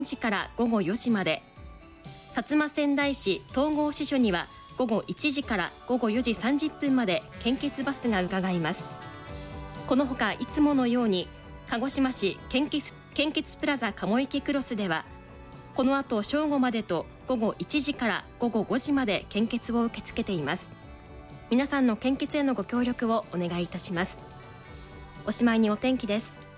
時から午後4時まで、薩摩川内市統合支所には午後1時から午後4時30分まで献血バスが伺います。このほかいつものように鹿児島市献血プラザ鴨池クロスではこの後正午までと午後1時から午後5時まで献血を受け付けています。皆さんの献血へのご協力をお願いいたします。おしまいにお天気です。